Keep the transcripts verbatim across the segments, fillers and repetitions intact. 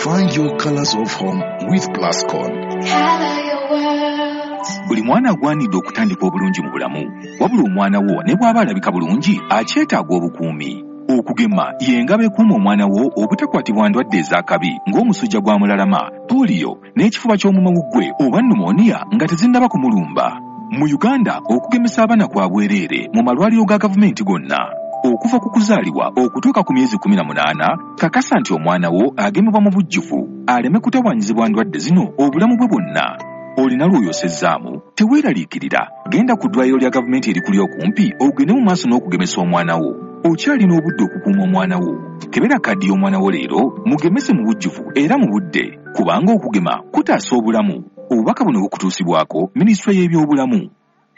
Find your colors of home with Plascon. Color your world. Buli mwana agwanidde okutandika obulungi mu bulamu, wabula omwana wo ne bw'aba alabika bulungi akyetaaga obukuumi. Okugema y'engabo ekuuma omwana wo obutakwatibwa ndwadde ez'akabi ng'omusujja gwa mulalama, poliyo n'ekifuba ky'omumawuggwe oba pneumonia nga tezinnaba kumulumba. Mu Uganda okugemesa abaana kwa bwereere mu malwaliro ga gavumenti gonna. Okuva ku kuzaalibwa okutuuka ku myezi kumi na munaana, kakasa nti omwana wo agemebwa mu bujjuvu aleme kutawaanyizibwa ndwadde zino obulamu bwe bwonna. Olina lw'oyosezzaamu teweeraliikirira, genda ku ddwaliro lya gavumenti erikuli okumpi ogende mu maaso n'okugemesa omwana wo. Okyalina obudde okukuuma omwana wo. Kebera kaddi y'omwana wo leero mugemese mu bujjuvu era mu budde, kubanga okugema kutaasa obulamu. Obubaka buno bukutuusibwako Minisitule y'ebyobulamu.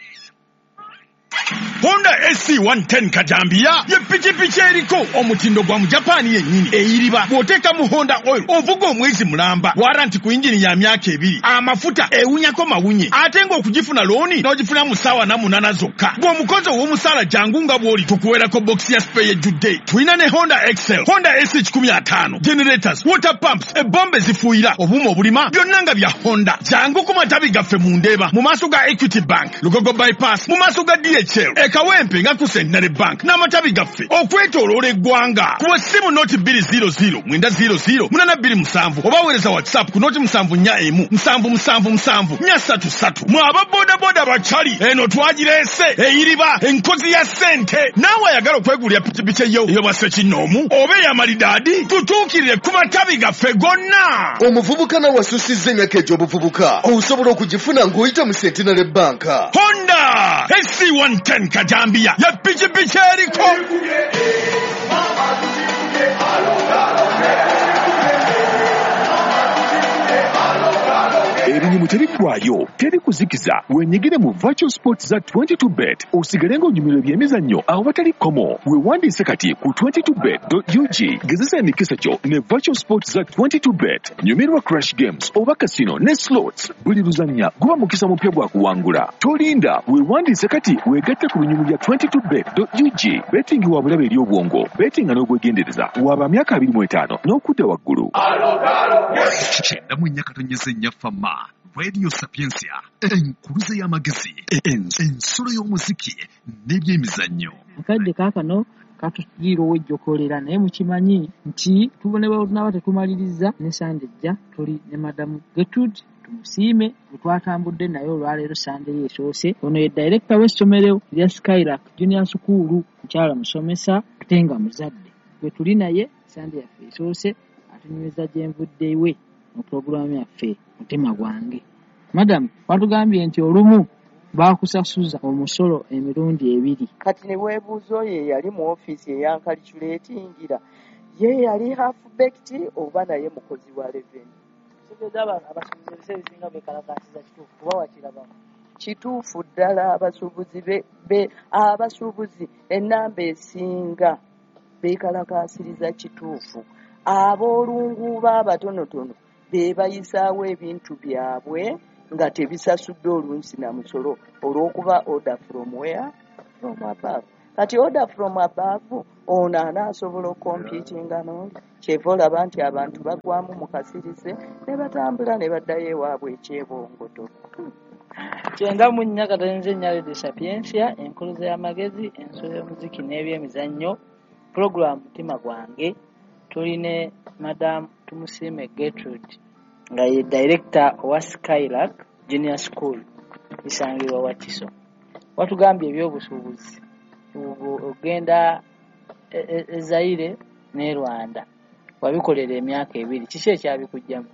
Honda S C one ten Kajambia ye pikipiki eriko omutindo gwa mu Japan yennyini eyiriba bw'oteeka mu Honda oil ovuga omwezi mulamba, waranti ku injini ya myaka ebiri, amafuta ewunyako mawunye, ate ng'okugifuna looni n'ogifuna mu ssaawa na munaana zokka. Gw'omukozi ow'omusaala jangu nga bw'oli tukuweerako bokisi ya spare ejjudde. Tulina ne Honda Excel, Honda S C one fifty, generators, water pumps, ebbomba ezifuuyira, obuuma obulima, byonna nga bya Honda. Jangu ku matabi gaffe mu Ndeeba, mu maaso ga Equity Bank, Lugogo Bypass, mu maaso ga D H L, ekawempe nga ku Centenary Bank n'amatabi gaffe okwetooloola eggwanga. Ku ssimu noti bbiri zero zero mwenda zero zero munana bbiri musanvu oba weereza WhatsApp ku noti musanvu nnya emu musanvu musanvu musanvu nnya ssatu ssatu. Mwe ababoodaboda bakyali eno twagireese eyiriba enkozi ya ssente. Naawe ayagala okwegulira pikipiki eyo ey'obwa Ssekinnoomu oba ey'amalidaadi, tutuukirire ku matabi gaffe gonna. Omuvubuka nawe asusizza emyaka egy'obuvubuka osobola okugifuna ng'oyita mu Centenary Bank. Honda S C one ten Kajambia ya pikipiki eriko. Ebinyimu tebiggwaayo, teri kuzikiza. Wenyigire mu Virtual Sports za twenty-two bet osigale ng'onyumirwa ebyemizannyo awo batali komo. Weewandiise kati ku twenty-two bet dot U G. Gezesa emikisa kyo ne Virtual Sports za twenty-two bet. Nyumirwa Crash Games oba Casino ne Slots. Buli luzannya guba mukisa mupya gwa kuwangula. Tolinda, weewandiise kati weegatte ku binyumu bya twenty-two bet dot U G. Betting wa bulabe eri obwongo. Betting n'obwegendereza waba myaka abiri mu etaano n'okudda waggulu. Ndamu nnya katonyeze nnya fama. Radio Sapiensia, enkuluze y'amagezi, ensolo y'omuziki n'ebyemizannyo. Akadde kaakano katugira owejjokolera naye mukimanyi nti tubonebwa tunaba tetumaliriza ne Sandejja tuli ne Madamu Gertrude tumusiime twatambudde naye olwaleero Sande yeesoose. Ono ye director w'essomero lya Skylark Junior School, mukyala musomesa ate nga muzadde. Gwe tuli naye Sande yaffe esoose atunyweza gye nvudde iwe mu pulogulaamu yaffe Mutima gwange. Madam, watugambye nti olumu baakusasuza omusolo emirundi ebiri. Kati ne weebuuza oyo yali mu ofiisi eyankaliculetingira ye yali half-baked oba naye mukozi wa revenue. Abasuubuzi ebisinga beekalakaasiza kituufu kuba wakirabamu. Kituufu ddala abasuubuzi be abasuubuzi ennamba esinga beekalakaasiriza kituufu. Aboolunguuba abatonotono be bayisaawo ebintu byabwe nga tebisasudde olunsi na musolo olw'okuba order from where? From above. Kati order from above ono anaasobola okompiitinga n'oli. Kyeva olaba nti abantu bagwamu mu kasirize ne batambula ne baddayo ewaabwe ekyebongoto. Kyenda mu nnya katonze nnya Radio Sapiensia, enkuluze y'amagezi, ensolo y'omuziki n'ebyemizannyo, program Mutima gwange. Tuline Madam Tumusiime Gertrude nga ye director wa Skylark Junior School isangibwa Wakiso. Watugambye ebyobusuubuzi ogenda e Zaire ne Rwanda wabikolera emyaka ebiri, kiki ekyabikujjamu?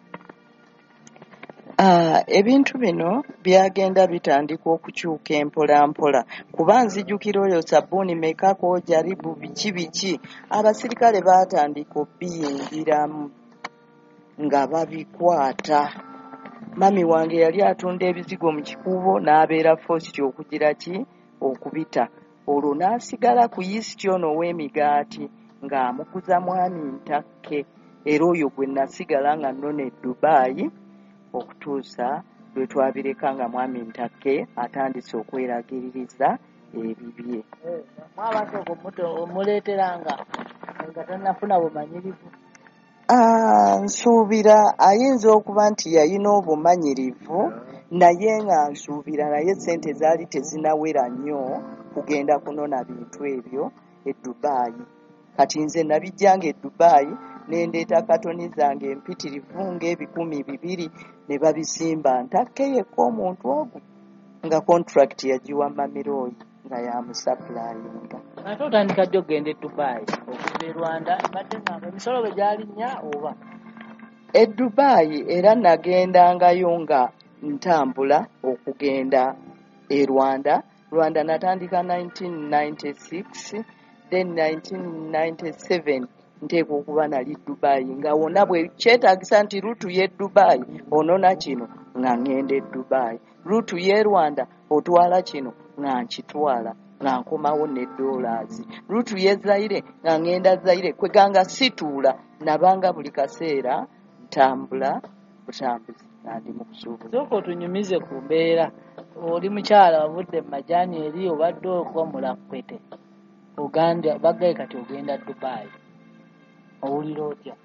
Ah, ebintu bino byagenda bitandika okukyuka empola mpola kuba nzijukira oyo sabbuuni mekako jaribu biki biki abasirikale baatandika obbiyingiramu nga babikwata. Mami wange yali atunda ebizigo mu kikuubo n'abeera fositi okugira ki okubita. Olwo n'asigala ku yisiti ono w'emigaati ng'amukuza mwami ntakke, era oyo gwe nasigala nga nnone Dubai okutuusa lwe twabireka nga mwami ntakke atandise okweragiririza ebibye. Mwabasooka omuleeteranga nga tannafuna bumanyirivu. Ah, nsuubira ayinza okuba nti yalina obumanyirivu naye nga nsuubira naye sente zaali tezinawera nnyo kugenda kunona bintu ebyo e Dubai. Kati nze nabijjanga e Dubai nendeeta katoni zange empitirivu ng'ebikumi bibiri ne babisimba ntakkeyeko omuntu ogwo nga contract yagiwa Mamirooyi nga yamusaplayinga. Ate otandika ddi okugenda e Dubai okuva e Rwanda mbadde ngamba emisolo bwe gyali nnya oba? E Dubai era nagendangayo nga ntambula okugenda e Rwanda. Rwanda natandika nineteen ninety-six, then nineteen ninety-seven nteekwa okuba nali Dubai nga wonna bwe kyetaagisa nti ruutu y'e Dubai onona kino nga ngenda e Dubai, ruutu y'e Rwanda otwala kino nga nkitwala nga nkomawo ne dollars, ruutu y'e Zaire nga ngenda Zaire kweganga situula nabanga buli kaseera ntambula butambuzi nandi mu kusuubuza. Sooka otunyumize ku mbeera, oli mukyala wavudde mu majaani eri obadde okwamula ppete oganda bagaye kati ogenda Dubai, owulira otya?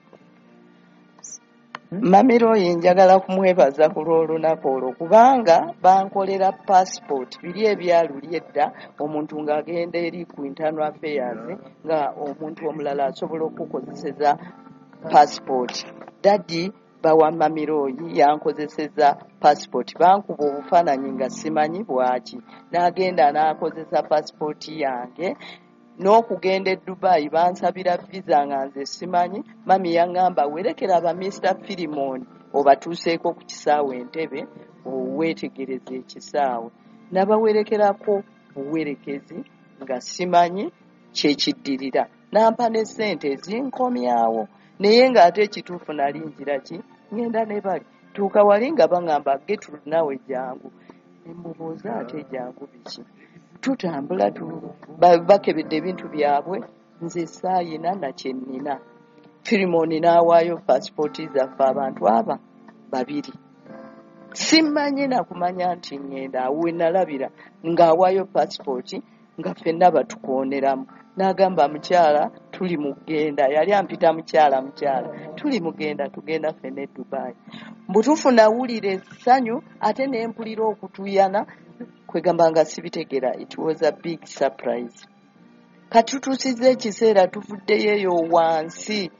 Mamirooyi njagala kumwebaza ku lw'olunaku olwo kubanga bankolera passport biri ebyaluli edda omuntu ng'agenda eri ku internal affairs nga omuntu omulala asobola okukozeseza passport. Daddy bawa Mamirooyi yankozeseza passport, bankuba obufaananyi nga simanyi bwaki, n'agenda n'akozesa passport yange. N'okugenda e Dubai bansabira visa nga nze simanyi. Mami yaŋŋamba werekera aba mister Filimoni obatuuseeko ku kisaawe Entebbe oweetegereza ekisaawe. Nabawerekerako buwerekezi nga simanyi kyekiddirira, nampa ne ssente ezinkomyawo naye ng'ate ekituufu nali njira ki ngenda ne bali tuuka wali nga baŋŋamba Gertrude nawe jangu, ne mbubuuza ate jangu biki, tutambula bakebedde ebintu byabwe, nze saayina na kye nnina. Filimoni n'awaayo pasipoti zaffe abantu aba babiri, simanyi nakumanya nti ngenda awo we nalabira ng'awaayo pasipoti nga ffenna batukooneramu. N'agamba mukyala tuli mugenda, yali ampita mukyala mukyala tuli mugenda tugenda ffenna e Dubai. Mbutuufu nawulira essanyu ate ne mpulira okutuyana kwegamba nga sibitegera. It was a big surprise. Kati tutuusizza ekiseera tuvuddeyo eyo wansi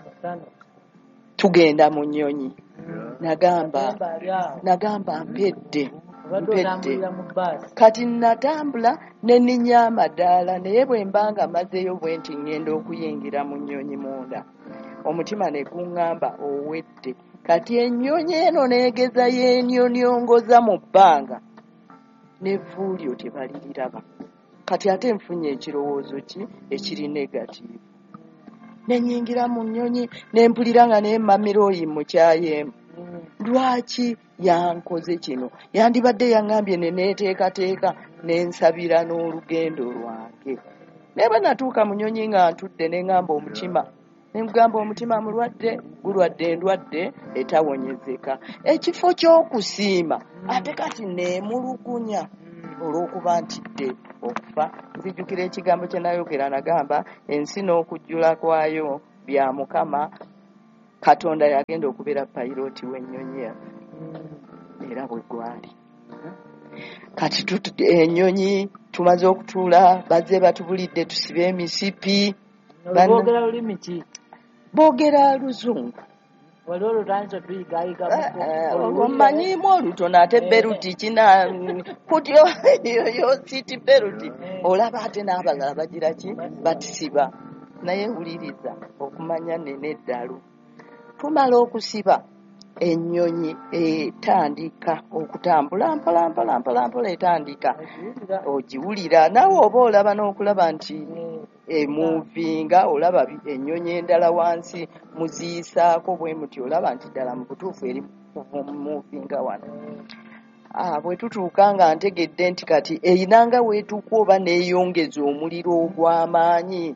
tugenda mu nnyonyi. Nagamba nagamba mpedde mpedde kati natambula ne nninya amadaala naye bwe mbanga mazeyo bwe nti ngenda okuyingira mu nnyonyi munda omutima ne guŋŋamba owedde. Kati ennyonyi eno neegeza yeenyonyongoza mu bbanga n'evvuulyo tebaliriraba. Kati ate nfunye ekirowoozo ki ekiri negatiivu. Ne nnyingira mu nnyonyi ne mpulira nga naye Mamirooyi mukyayeemu. Lwaki yankoze kino? Yandibadde yaŋŋambye ne neeteekateeka ne nsabira n'olugendo lwange. Naye bwe natuuka mu nnyonyi nga ntudde ne ŋŋamba omutima ne mugamba omutima mulwadde gulwadde endwadde etawonyezeka. Ekifo ky'okusiima ate kati neemulugunya olw'okuba ntidde okufa. Nzijjukira ekigambo kye nayogera nagamba ensi n'okujjula kwayo bya Mukama, Katonda yagenda okubeera payirooti w'ennyonyi yaffe era bwe gwali. Kati ennyonyi tumaze okutuula bazze batubulidde tusibe emisipi. Boogera lulimi ki? Boogera Luzungu. Wali olutandise tuyigayiga omanyiimu olutono ate beruti kina kutyo yo siti beruti olaba ate n'abalala bagira ki batisiba. Naye wuliriza okumanya nene eddalu. Tumala okusiba ennyonyi etandika okutambula mpola mpola mpola mpola etandika ogiwulira naawe oba olaba n'okulaba nti emuvinga olaba ennyonyi endala wansi muziyisaako bwe muti olaba nti ddala mu butuufu eri muvinga wano. Ah, bwe tutuuka nga ntegedde nti kati eyinanga weetuuka oba neeyongeza omuliro ogw'amaanyi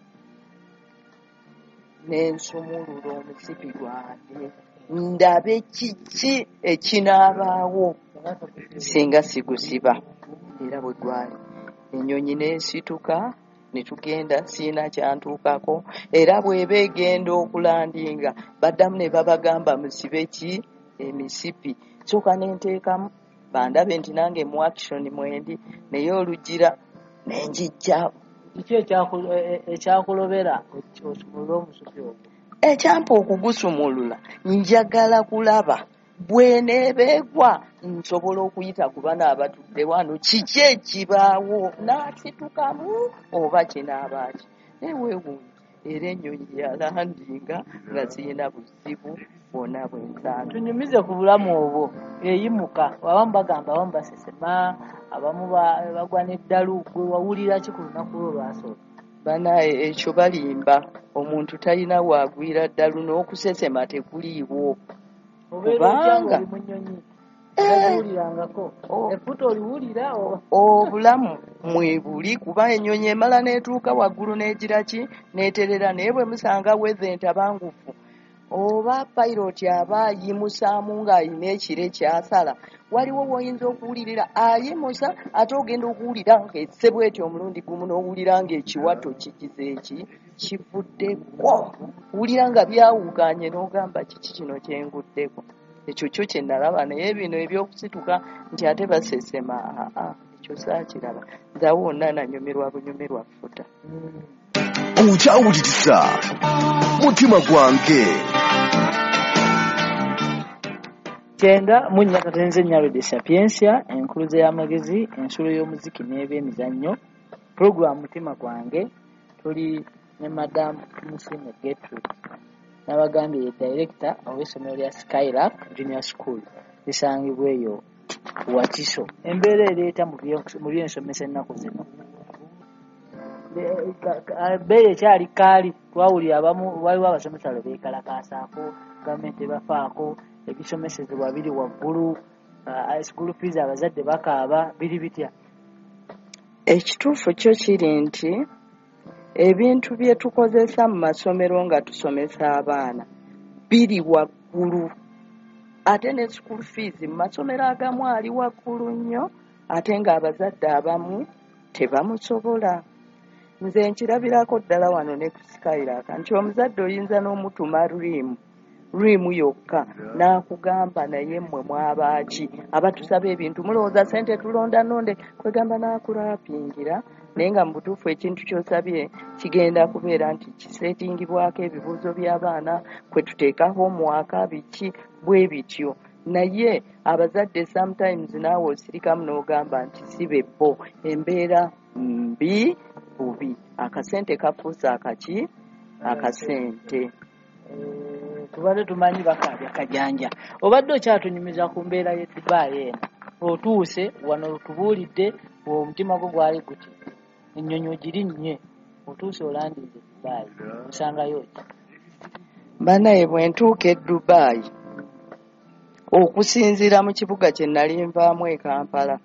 n'ensumulula omusipi gwange ndabe kiki ekinaabaawo singa sigusiba. Era bwe gwali ennyonyi n'ensituka ne tugenda siina kyantuukako era bw'eba egenda okulandinga baddamu ne babagamba musibe ki emisipi kyokka ne nteekamu bandabe nti nange mu action mwendi naye olugira ne njijja. Kiki ekyakulobera osumulula omusupi ogwo? Ekyampa okugusumulula njagala kulaba bw'eneebeegwa nsobola okuyita ku bano abatudde wano kiki ekibaawo n'asitukamu oba kinaabaaki naye weewuunye era ennyonyi yalandinga nga zirina buzibu bwonna bwensanga. Tunyumize ku bulamu obwo eyimuka abamu bagamba abamu basesema abamu bagwa n'eddalu gwe wawulira ki ku lunaku lwo lwasooka? Banaye ekyo balimba omuntu talina waagwira ddalu n'okusesema tekuliiwo kubanga obulamu mwebuli kuba ennyonyi emala n'etuuka waggulu n'egira ki n'eterera naye bwe musanga weze entabangufu oba payiroti aba ayimusaamu ng'alina ekire kyasala waliwo woyinza okuwulirira ayimusa ate ogenda okuwulira ng'esse bw'etyo omulundi gumu n'owulira ng'ekiwato kigize eki kivuddeko wulira nga byawukanye n'ogamba kiki kino kyenguddeko. Ekyo kyo kye nalaba naye bino ebyokusituka nti ate basesema aa ekyo saakiraba nzawo wonna nanyumirwa bunyumirwa futa. Okyawuliriza mutima gwange. Kyenda mu nnya katenze nnya Radio Sapiensia enkuluze y'amagezi ensulo y'omuziki n'ebyemizannyo program mutima gwange tuli ne Madam Musime Gertrude n'abagambye ye director ow'essomero lya Skylark Junior School lisangibwa eyo Wakiso. Embeera ereeta mu byensomesa ennaku zino beeyi ekyali kaali twawulira abamu waliwo abasomesa lwe beekalakaasaako gavumenti ebafaako ebisomesezebwa biri waggulu school fees abazadde bakaaba biri bitya? Ekituufu kyo kiri nti ebintu bye tukozesa mu masomero nga tusomesa abaana biri waggulu ate ne school fees mu masomero agamu ali waggulu nnyo ate ng'abazadde abamu tebamusobola. Nze nkirabirako ddala wano ne ku Skylark nti omuzadde oyinza n'omutuma rimu rimu yokka n'akugamba naye mmwe mwabaaki abatusaba ebintu mulowooza ssente tulonda nonde kwegamba n'akulapingira naye nga mu butuufu ekintu ky'osabye kigenda kubeera nti kiseetingibwako ebibuuzo by'abaana kwe tuteeka homework biki bwe bityo naye abazadde sometimes naawe osirikamu n'ogamba nti si be bo embeera mbi bubi akasente kafuusa akaki akasente. Tubadde tumanyi bakaabya kajanja obadde okyatunyumiza ku mbeera ye Dubai eno otuuse wano tubuulidde omutima gwo gwali guti ennyonyi ogirinnye otuuse olandinze Dubai osangayo ki? Banaye bwe ntuuka e Dubai okusinziira mu kibuga kye nali nvaamu e Kampala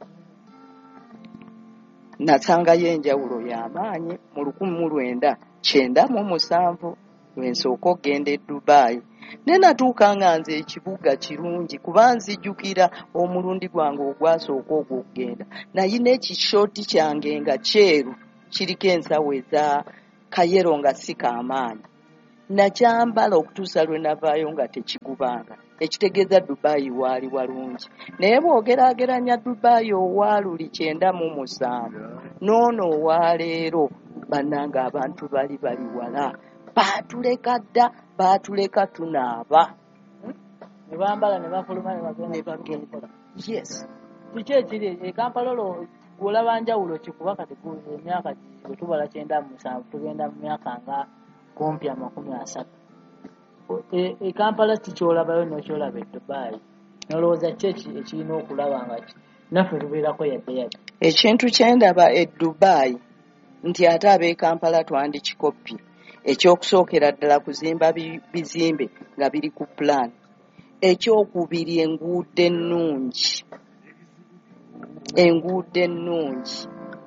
nasangayo enjawulo y'amaanyi mu lukumi mu lwenda kyenda mu musanvu lwensooka okgenda e Dubai ne natuuka nga nze ekibuga kirungi kuba nzijjukira omulundi gwange ogwasooka ogw'okgenda naye n'ekishooti kyange nga kyeru kiriko ensawo eza kayero nga si kaamaanyi nakyambala okutuusa lwe navaayo nga tekigubanga ekitegeeza Dubai waali walungi naye bw'ogeraageranya Dubai owaaluli kyenda mu musanvu noono owaleero bannanga abantu bali bali wala baatuleka dda baatuleka tunaaba ne bambala ne bafuluma ne bagenda. Yes. Kiki ekiri e Kampala olwo gw'olaba njawulo kikuba kati emyaka bwe tubala kyenda mu musanvu tugenda mu myaka nga kumpi amakumi asatu e Kampala kikyolabayo n'okyolaba e Dubai nolowooza ki ekirina okulaba nga naffe tubeerako yadde yadde? Ekintu kye ndaba e Dubai nti ate ab'e Kampala twandikikopi ekyokusookera ddala kuzimba bizimbe nga biri ku plan ekyokubiri enguudo ennungi enguudo ennungi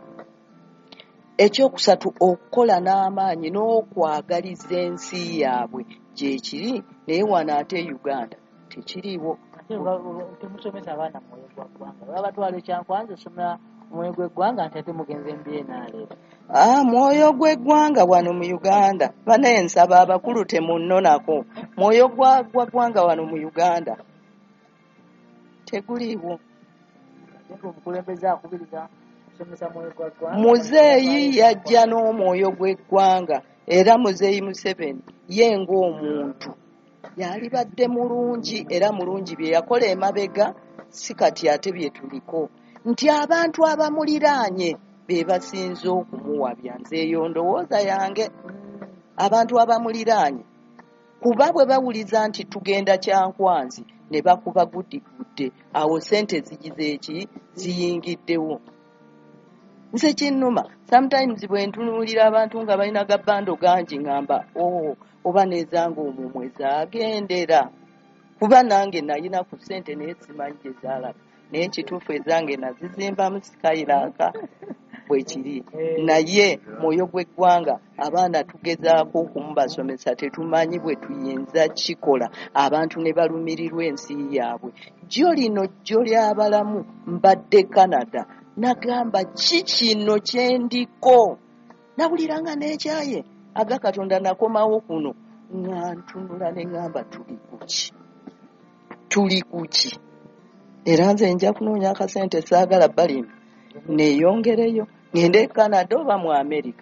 ekyokusatu okukola n'amaanyi n'okwagaliza ensi yaabwe gyekiri naye wano ate Uganda tekiriiwo. Temusomesa abaana mwoyo gwa ggwanga baba batwala ekyankwanza osomera mwoyo gw'eggwanga nti ate mugenze mbiye n'aleeta. Ah, mwoyo gw'eggwanga wano mu Uganda bane nsaba abakulu temunnonako. Mwoyo gwa ggwanga wano mu Uganda teguliiwo. Omukulembeze akubiriza kusomesa mwoyo gwa ggwanga. Muzeeyi yajja n'omwoyo gw'eggwanga era muzeeyi Museveni ye ng'omuntu yalibadde mulungi era mulungi bye yakola emabega si kati ate bye tuliko nti abantu abamuliraanye be basinze okumuwabya. Nze eyo ndowooza yange. Abantu abamuliraanye kuba bwe bawuliza nti tugenda Kyankwanzi ne bakuba guddigudde awo ssente zigize eki ziyingiddewo. Nze kinnuma sometimes bwe ntunuulira abantu nga balina gabbando gangi ngamba oh, oba nezanga omumwe zaagendera kuba nange nalina ku ssente naye simanyi gye zaalaba naye ekituufu ezange nazizimbamu sikayiraaka bwe kiri. Naye mwoyo gw'eggwanga abaana tugezaako okumubasomesa tetumanyi bwe tuyinza kikola abantu ne balumirirwa ensi yaabwe. Jjo lino jjo ly'abalamu mbadde Canada nagamba ki kino kye ndiko nawuliranga n'ekyaye aga Katonda nakomawo kuno nga ntunula ne ngamba tuli kuki tuli kuki era nze nja kunoonya akasente saagala balimi neeyongereyo ngende e Canada oba mu America.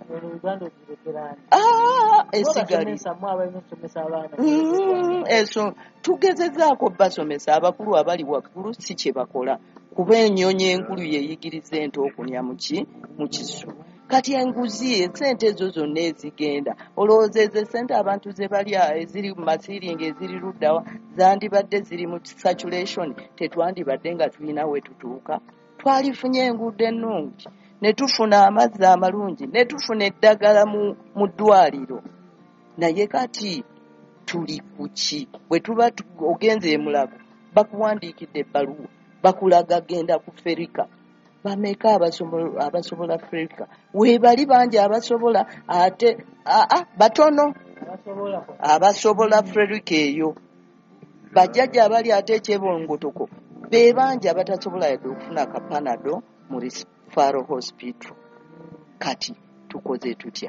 Ah, esigali eso tugezezaako basomesa abakulu abali waggulu si kye bakola kuba ennyonyi enkulu yeeyigiriza ente okulya muki mu kisu. Kati enguzi esente ezo zonna ezigenda olowooza ezo esente abantu ze balya eziri mu masiringi eziri luddawa zandibadde ziri mu saturation tetwandibadde nga tulina we tutuuka. Twalifunye enguudo ennungi ne tufuna amazzi amalungi ne tufuna eddagala mu, mu ddwaliro naye kati tuli kuki bwe tuba ogenze e Mulago bakuwandiikidde ebbaluwa bakulaga genda ku Ferika bameka abasobola abasobola Afrika weebali bangi abasobola ate aa batono abasobola Afrika eyo bajjajja abali ate ekyebongotoko be bangi abatasobola yadde okufuna akapanado mu Faro Hospital. Kati tukoze tutya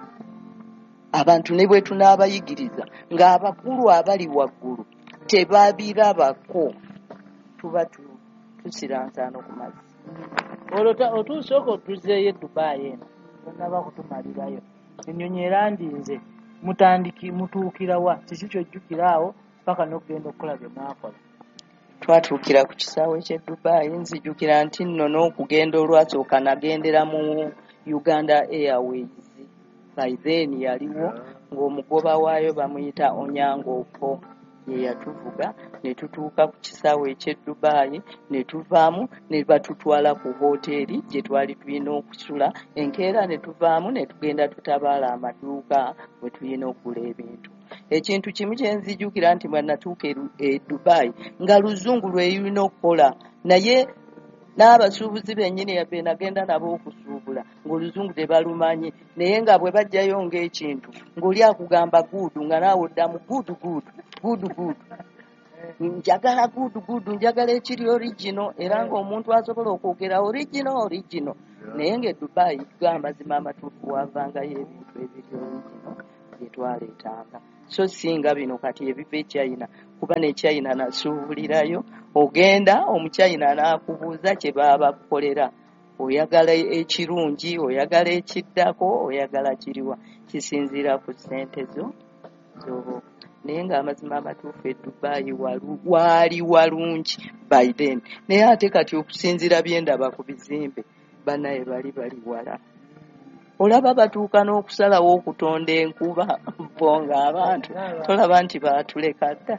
abantu ne bwe tunaabayigiriza ng'abakulu abali waggulu tebabirabako tuba tusiransaano ku mazzi. Olwo otusooka otuzeeyo e Dubai eno onnaba kutumalirayo ennyonyi erandinze mutandiki mutuukira wa kiki kyojjukira awo paka n'okugenda okukola bye mwakola. Twatuukira ku kisaawe ky'e Dubai nzijukira nti nno n'okugenda olwasooka nagendera mu Uganda Airways by then yaliwo ng'omugoba waayo bamuyita Onyango Oppo ye yatuvuga ne tutuuka ku kisaawe eky'e Dubai ne tuvaamu ne batutwala ku hoteeri gye twali tulina okusula enkeera ne tuvaamu ne tugenda tutabaala amaduuka we tulina okugula ebintu. Ekintu kimu kye nzijukira nti bwe natuuka e Dubai nga luzungu lweyulina okukola naye n'abasuubuzi bennyini yabbe nagenda nabo okusuubula ng'oluzungu tebalumanyi naye nga bwe bajjayo ng'ekintu ng'oli akugamba guudu nga naawe oddamu guudu guudu guudu guudu njagala guudu guudu njagala ekiri original era ng'omuntu asobola okwogera original original naye ng'e Dubai tugamba amatuufu wavangayo ebintu ebiri original bye twaleetanga. So singa bino kati ebiva e China kuba ne China nasuubulirayo ogenda omuchina n'akubuuza kye baba bakukolera oyagala ekirungi oyagala ekiddako oyagala kiriwa kisinziira ku ssente zo zo naye ng'amazima amatuufu e Dubai waali walungi by then naye ate kati okusinziira byendaba ku bizimbe banaye bali bali wala olaba batuuka n'okusalawo okutonda enkuba bonga abantu tolaba nti baatuleka dda.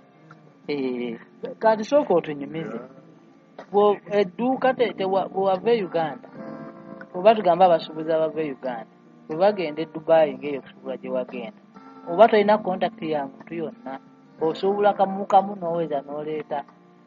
Kati sooka otunyumize edduuka bwewava e Uganda oba tugamba abasuubuzi abava e Uganda bwe bagenda e Dubai ng'eyo okusuubula gye wagenda oba tolina kontakiti ya muntu yonna osuubula kamu kamu n'oweza n'oleeta.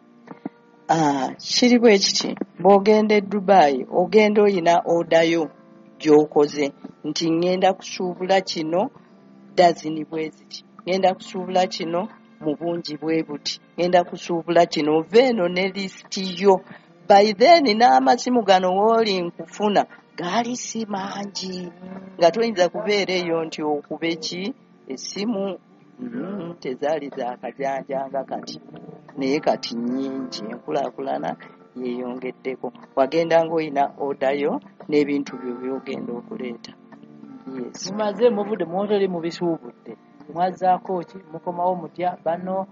Kiri bwe kiti bw'ogenda e Dubai ogenda oyina odayo gy'okoze nti ngenda kusuubula kino dazini bwe ziti ngenda kusuubula kino mu bungi bwe buti ngenda kusuubula kino ova eno ne lisiti yo by then n'amasimu gano wooli nkufuna gaali si mangi nga toyinza kubeera eyo nti okuba eki essimu mm, tezaali zaakajanjanga kati naye kati nnyingi enkulaakulana yeeyongeddeko wagenda ng'olina odayo n'ebintu byo byogenda okuleeta. Yes. Mumaze muvudde mwotoli mubisuubudde mwazzaako ki mukomawo mutya bano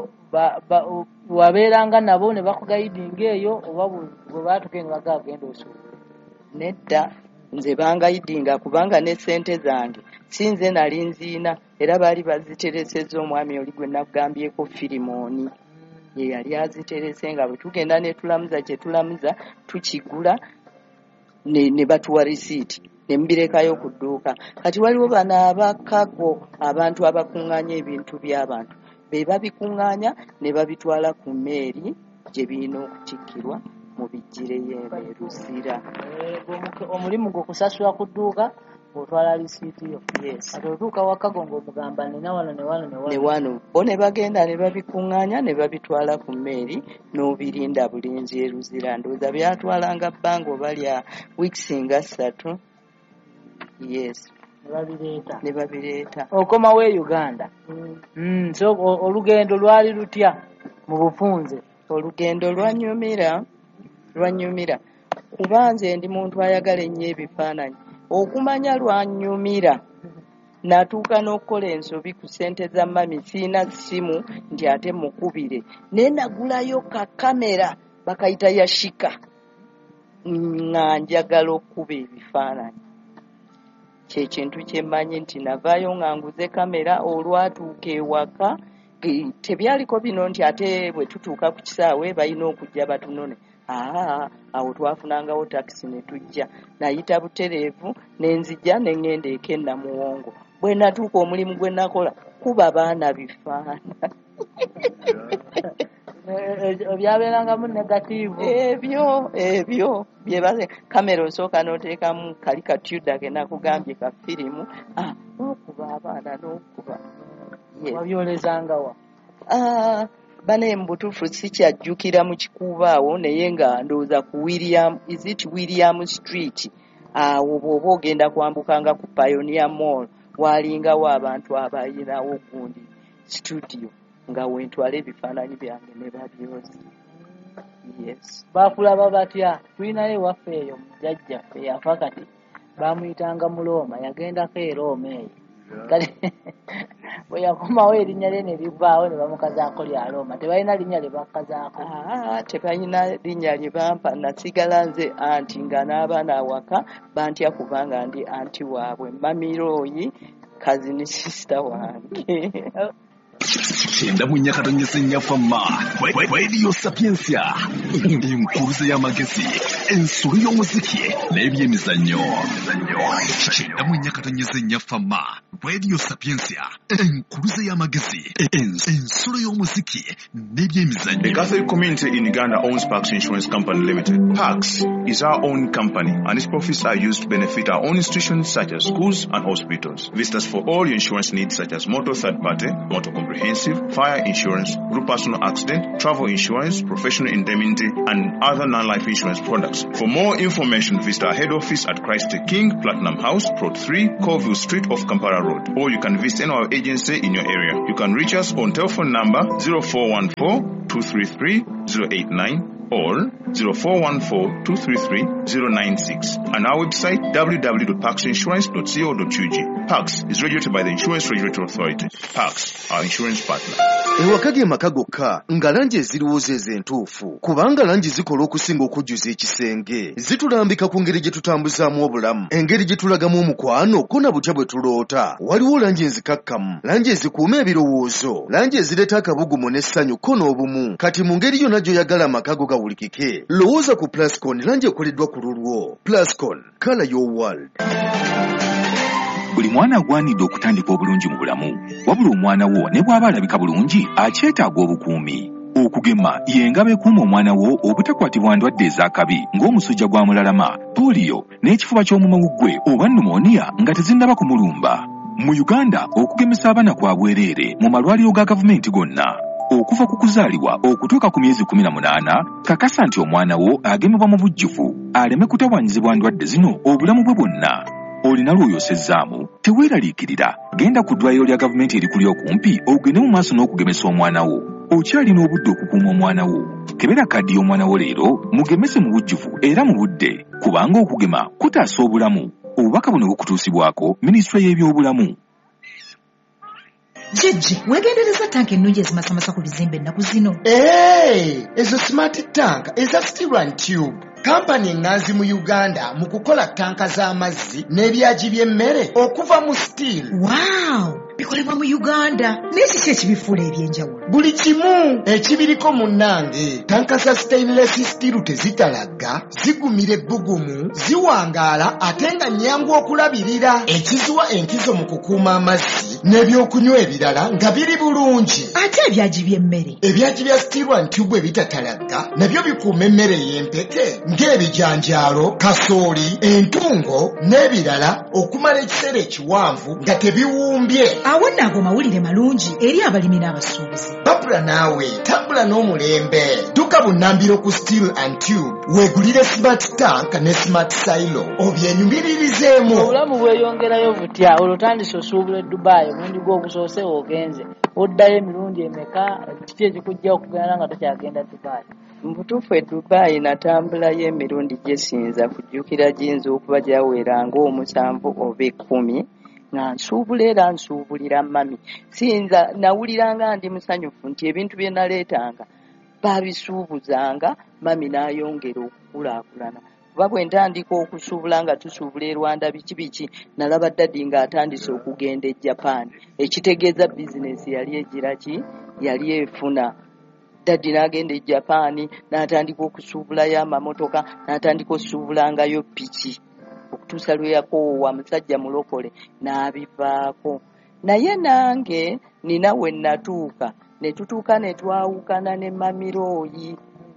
wabeeranga nabo ne bakugayidinga eyo oba bwe baatuke ne bagagenda osuubula? Nedda nze bangayidinga kubanga ne ssente zange si nze nali nziina era baali baziteresezza omwami oli gwe nakugambyeko Firimooni ye yali aziterese nga bwe tugenda ne tulamuza kye tulamuza tukigula ne, ne batuwa risiiti ne mbirekayo ku dduuka. Kati waliwo bano abakago abantu abakuŋŋaanya ebintu by'abantu be babikuŋŋaanya ne babitwala ku mmeeri gye birina okutikkirwa mu bijjireyo eno Luzira. Omulimu gwe kusasula ku dduuka otwala lisiiti yo. Yes. Kati otuuka wakago ng'omugamba nina wano ne wano ne wano. Ne wano bo ne bagenda ne babikuŋŋaanya ne babitwala ku mmeeri n'obirinda bulinzi e Luzira. Ndowooza byatwalanga bbanga oba lya wiikisi nga ssatu. Yes. Ne babireeta. Ne babireeta. Okomawo e Uganda. Mm. Mm, so olugendo lwali lutya mu bufunze? Olugendo lwanyumira lwanyumira kuba nze ndi muntu ayagala ennyo ebifaananyi. Okumanya lwanyumira natuuka n'okukola ensobi ku ssente za mami siina ssimu nti ate mukubire naye nagulayo ka kamera bakayita yashika nga njagala okuba ebifaananyi. Kyekintu kyemmanyi nti navaayo nga nguze kamera olwatuuka ewaka tebyaliko bino nti ate bwe tutuuka ku kisaawe balina okujja batunone. Aa, awo twafunangawo takisi ne tujja nayita butereevu nenzijja ne ŋŋenda eka e Namuwongo. Bwe natuuka omulimu gwe nakola kuba baana bifaana. Byabeerangamu negatiivu. Ebyo ebyo bye kamera osooka n'oteekamu kali katyuda ke nakugambye ka firimu n'okuba abaana n'okuba. Wabyolezangawa? Ah, bane mbutuufu sikyajjukira mu kikuubaawo naye nga ndowooza ku William, is it William Street, awo bw'oba ogenda kwambukanga ku Pioneer Mall waalingawo abantu abayinawo gundi studio nga wentwala ebifaananyi byange ne babyoza. Yes. Baakulaba batya? Tulinayo ewaffe eyo mujjajjaffe yafa kati baamuyitanga Mulooma yagendako e Roma eyo. Kati bwe yakomawo erinnya lye ne livaawo ne bamukazaako lya Roma. Tebalina linnya lye bakazaako. Ah, tebalina linnya lye bampa. Nasigala nze anti nga n'abaana awaka bantya kubanga ndi anti waabwe. Mami Royi kazini sisita wange. Kyenda mu nnyaka nnyese nnyafamma Radio Sapiensia enkuruze y'amagezi ensolo y'omuziki n'ebyemizannyo. Kyenda mu nnyaka nnyese nnyafamma Radio Sapiensia enkuruze y'amagezi ensolo y'omuziki n'ebyemizannyo. The Catholic community in Uganda owns Pax Insurance Company Limited. Pax is our own company and its profits are used to benefit our own institutions such as schools and hospitals. Visit us for all your insurance needs such as motor third party, motor comprehensive, fire insurance, group personal accident, travel insurance, professional indemnity, and other non-life insurance products. For more information, visit our head office at Christ the King, Platinum House, Plot three, Colville Street off Kampala Road. Or you can visit any of our agency in your area. You can reach us on telephone number zero four one four, two three three, zero eight nine or zero four one four, two three three, zero nine six and our website w w w dot pax insurance dot co dot u g. Pax is regulated by the Insurance Regulatory Authority. Pax, our insurance partner. Ewaka ge maka gokka nga langi eziriwo ze entuufu kubanga langi zikola okusinga okujjuza ekisenge zitulambika ku ngeri gye tutambuzaamu obulamu engeri gye tulagamu omukwano ko na butya bwe tuloota. Waliwo langi enzikakkamu, langi ezikuuma ebirowoozo, langi ezireeta akabugumu n'essanyu ko n'obumu. Kati mu ngeri yonna gy'oyagala amaka go gawulikike lowooza ku Plascon, langi ekoleddwa ku lulwo. Plascon, color your world. Buli mwana agwanidde okutandika obulungi mu bulamu, wabula omwana wo ne bw'aba alabika bulungi akyetaaga obukuumi. Okugema y'engabo ekuuma omwana wo obutakwatibwa ndwadde ez'akabi ng'omusujja gwa mulalama, poliyo n'ekifuba ky'omumawuggwe oba pneumonia nga tezinnaba kumulumba. Mu Uganda okugemesa abaana kwa bwereere mu malwaliro ga gavumenti gonna. okuva ku kuzaalibwa okutuuka ku myezi kumi na munaana kakasa nti omwana wo agemebwa mu bujjuvu aleme kutawaanyizibwa ndwadde zino obulamu bwe bwonna. Olina lw'oyosezzaamu teweeraliikirira, genda ku ddwaliro lya gavumenti erikuli okumpi ogende mu maaso n'okugemesa omwana wo. Okyalina obudde okukuuma omwana wo. Kebera kaddi y'omwana wo leero mugemese mu bujjuvu era mu budde, kubanga okugema kutaasa obulamu. Obubaka buno bukutuusibwako minisitule y'ebyobulamu. Jjajja, weegendereza tanka ennungi ezimasamasa ku bizimbe ennaku zino. Hey, ezo smart tank eza Steel and Tube. Kampani enganzi mu Uganda mu kukola tanka z'amazzi n'ebyagi by'emmere okuva mu steel. Wow, bikolebwa mu Uganda. N'ekiki ekibifuula ebyenjawulo? Buli kimu ekibiriko munnange. Tanka za stainless steel tezitalagga, zigumira ebbugumu, ziwangaala ate nga nnyangu okulabirira. Ekiziwa enkizo mu kukuuma amazzi n'ebyokunywa ebirala nga biri bulungi. Ate ebyagi by'emmere? Ebyagi bya Steel and Tube ebitatalagga nabyo bikuuma emmere y'empeke ng'ebijanjaalo, kasooli, entungo n'ebirala okumala ekiseera ekiwanvu nga tebiwumbye. Awo nno ago mawulire malungi eri abalimi n'abasuubuzi. Babula naawe tambula n'omulembe. Dduka bunnambiro ku Steel and Tube weegulire smart tank ne smart silo obyenyumiririzemu. Obulamu bweyongerayo butya olutandise osuubula e Dubai omundi gw'ogusoose ogenze oddayo emirundi emeka kiki ekikujja okugenda nga tokyagenda Dubai? Mu butuufu e Dubai natambulayo emirundi gyesinza kujjukira giyinza okuba gyaweranga omusanvu oba ekkumi nga nsuubula era nsuubulira mami. Siyinza nawuliranga ndi musanyufu nti ebintu bye naleetanga babisuubuzanga mami n'ayongera okukulaakulana. Kuba bwe ntandika okusuubula nga tusuubula e Rwanda biki biki nalaba ddadi ng'atandise okugenda e Japan. Ekitegeeza bizinesi yali egira ki yali efuna. Ddadi n'agenda e Japan n'atandika okusuubulayo amamotoka n'atandika osuubulangayo piki okutuusa lwe yakoowa musajja mulokole n'abivaako. Naye nange nina we natuuka ne tutuuka ne twawukana ne Mamirooyi.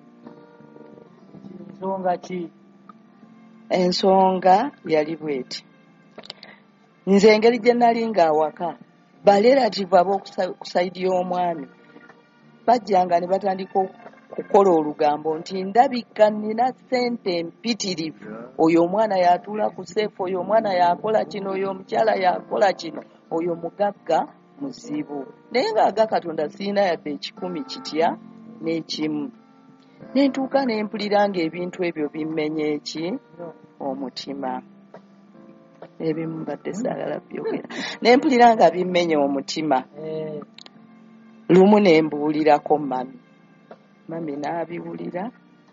Ensonga ki? Ensonga yali bweti. Nze engeri gye nali ng'awaka balerative ab'okusayidi y'omwami bajjanga ne batandika okukola olugambo nti ndabika nina ssente mpitirivu, oyo omwana yatuula ku seefu, oyo omwana yakola kino, oyo omukyala yakola kino, oyo mugagga muzibu. Naye ng'aga Katonda siina yadde ekikumi kitya n'ekimu. Ne ntuuka ne mpulira ng'ebintu ebyo bimmenye eki omutima. Ebimu mbadde saagala byogera. Ne mpulira nga bimmenye omutima. Lumu ne mbuulirako mami. Mami n'abiwulira.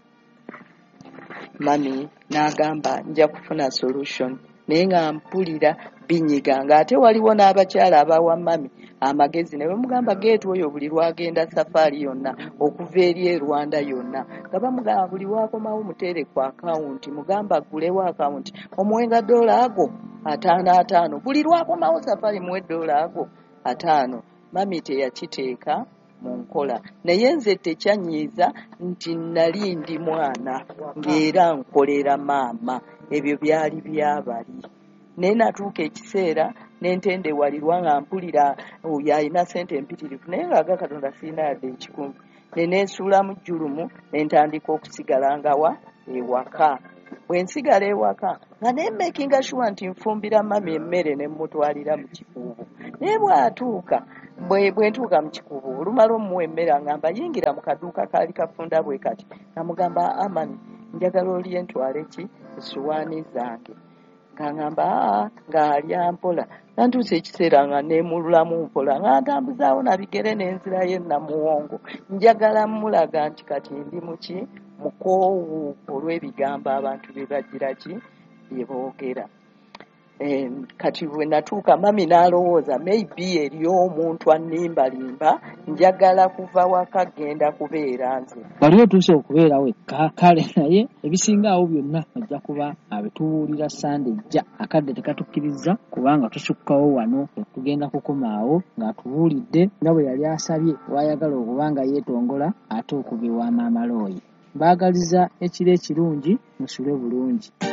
Mami n'agamba nja kufuna solution. Naye nga mpulira binyiga ng'ate waliwo n'abakyala abawa mami amagezi ne bamugamba geetu oyo buli lwagenda safaari yonna okuva eri e Rwanda yonna nga bamugamba buli lwakomawo muteere ku akawunti, mugamba aggulewo akawunti omuwenga ddoola ago ataano ataano, buli lwakomawo safaari muwe ddoola ago ataano. Mami teyakiteeka mu nkola, naye nze tekyanyiiza nti nali ndi mwana ng'era nkolera maama. Ebyo byali byabali. Naye natuuka ekiseera ne ntendewalirwa nga mpulira oyo alina ssente mpitirivu naye ng'aga Katonda siina yadde ekikumi. Ne neesuula mu jjulumu ne ntandika okusigala nga wa ewaka. Bwe nsigala ewaka nga ne makinga sure nti nfumbira mami emmere ne mmutwalira mu kikuubo. Naye bw'atuuka bwe bwe ntuuka mu kikuubo olumala omuwa emmere agamba yingira mu kaduuka kaali kafunda bwe kati. Namugamba amani njagala oliye ntwale ki essuwaani zange. Ng'angamba aa ng'alya mpola. Nantuusa ekiseera nga neemululamu mpola nga ntambuzaawo na bigere n'enzirayo e Namuwongo. Njagala mmulaga nti kati ndi mu ki mukoowu olw'ebigambo abantu bye bagira ki bye boogera. Eh, kati bwe natuuka mami n'alowooza maybe eriyo omuntu annimbalimba njagala kuva waka genda kubeera nze. Wali otuuse okubeera wekka kale naye ebisingaawo byonna ajja kuba abitubuulira Sande ejja. Akadde tekatukkiriza kubanga tusukkawo wano tugenda kukomaawo ng'atubuulidde nga bwe yali asabye wayagala okuba nga yeetongola ate okuva ewa Maama Looyi. Mbaagaliza ekiro ekirungi musule bulungi.